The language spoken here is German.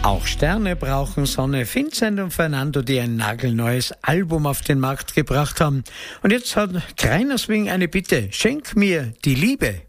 Auch Sterne brauchen Sonne. Vincent und Fernando, die ein nagelneues Album auf den Markt gebracht haben. Und jetzt hat Kreiner Swing eine Bitte. Schenk mir die Liebe.